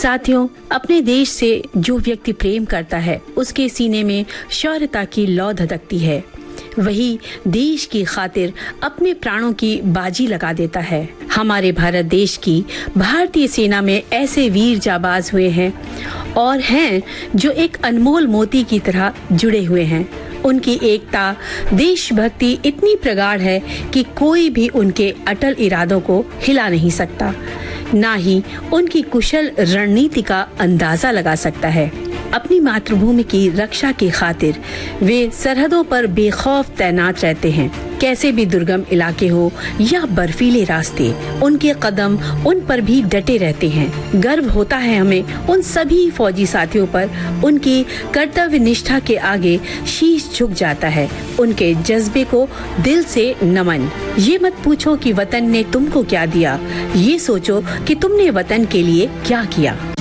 साथियों, अपने देश से जो व्यक्ति प्रेम करता है उसके सीने में शौर्यता की लौ धधकती है। वही देश की खातिर अपने प्राणों की बाजी लगा देता है। हमारे भारत देश की भारतीय सेना में ऐसे वीर जाबाज हुए हैं और हैं जो एक अनमोल मोती की तरह जुड़े हुए हैं। उनकी एकता, देशभक्ति इतनी प्रगाढ़ है कि कोई भी उनके अटल इरादों को हिला नहीं सकता, ना ही उनकी कुशल रणनीति का अंदाजा लगा सकता है। अपनी मातृभूमि की रक्षा की खातिर वे सरहदों पर बेखौफ तैनात रहते हैं। कैसे भी दुर्गम इलाके हो या बर्फीले रास्ते, उनके कदम उन पर भी डटे रहते हैं। गर्व होता है हमें उन सभी फौजी साथियों पर। उनकी कर्तव्य निष्ठा के आगे शीश झुक जाता है। उनके जज्बे को दिल से नमन। ये मत पूछो कि वतन ने तुमको क्या दिया, ये सोचो कि तुमने वतन के लिए क्या किया।